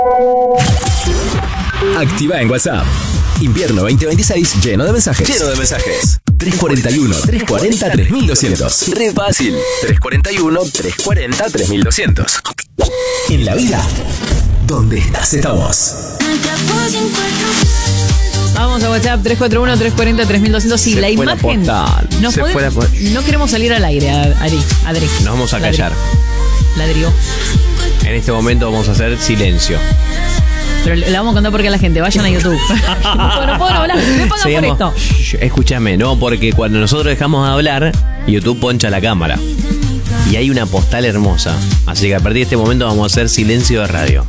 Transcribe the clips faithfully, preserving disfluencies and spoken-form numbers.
Activa en WhatsApp. Invierno veinte veintiséis lleno de mensajes. Lleno de mensajes. tres cuarenta y uno, trescientos cuarenta, tres mil doscientos. Re fácil. tres cuarenta y uno, trescientos cuarenta, tres mil doscientos. En la vida, donde estás, estamos. Vamos a WhatsApp tres cuatro uno, trescientos cuarenta, tres mil doscientos. Sí, Se la fue la imagen. postal. Nos Se podemos- fue la po- no queremos salir al aire, Adri. Adri. Nos vamos a Ladri- callar. Ladrió. En este momento vamos a hacer silencio. Pero le le vamos a contar porque a la gente. Vayan a YouTube. No puedo hablar. Me pagan Seguimos- por esto. Shh, escúchame, no, porque cuando nosotros dejamos de hablar, YouTube poncha la cámara. Y hay una postal hermosa. Así que a partir de este momento vamos a hacer silencio de radio.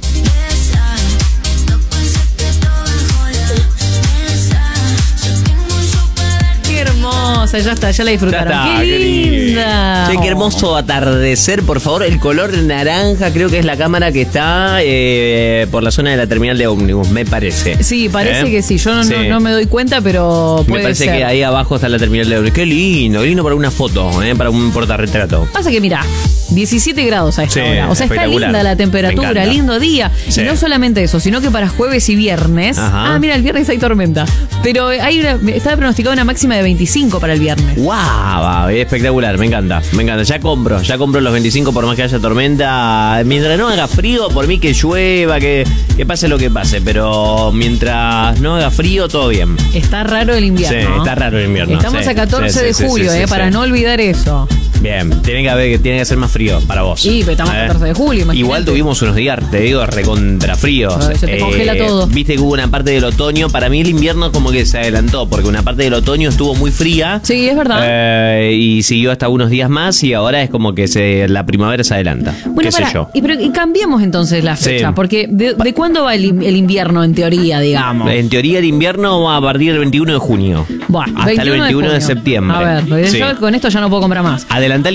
Qué hermosa. Ya está, ya la disfrutaron. Ya está, qué qué lindo. linda. Che, qué hermoso atardecer, por favor. El color naranja creo que es la cámara que está eh, por la zona de la terminal de ómnibus, me parece. Sí, parece ¿Eh? que sí. Yo no, Sí. no, no me doy cuenta, pero puede Me parece ser. que ahí abajo está la terminal de ómnibus. Qué lindo, qué lindo para una foto, eh, para un portarretrato. Pasa que mira, diecisiete grados a esta Sí, hora. O sea, está espectacular. linda la Me temperatura, encanta. lindo día. Sí. Y no solamente eso, sino que para jueves y viernes. Ajá. Ah, mira, el viernes hay tormenta. Pero hay una, está pronosticada una máxima de veinticinco para el viernes. ¡Wow! Espectacular, me encanta, me encanta. Ya compro, ya compro los veinticinco por más que haya tormenta. Mientras no haga frío, por mí que llueva, que, que pase lo que pase. Pero mientras no haga frío, todo bien. Está raro el invierno. Sí, está raro el invierno. Estamos sí. a catorce Sí, de sí, julio, sí, eh, sí, para sí. no olvidar eso. Bien, tiene que haber, tiene que ser más frío para vos. Sí, pero estamos a ¿Eh? catorce de julio, imagínate. Igual tuvimos unos días, te digo, recontra fríos. Ay, se te congela todo. Viste que hubo una parte del otoño. Para mí el invierno como que se adelantó, porque una parte del otoño estuvo muy fría. Sí, es verdad. Eh, y siguió hasta unos días más y ahora es como que se, la primavera se adelanta. Bueno, qué sé pará, yo. y, pero, y cambiemos entonces la fecha, Sí. porque ¿de, de cuándo va el, in- el invierno en teoría, digamos? En teoría el invierno va a partir del veintiuno de junio. Buah, hasta el veintiuno de, junio. septiembre. A ver, porque Sí. yo con esto ya no puedo comprar más. Adelantá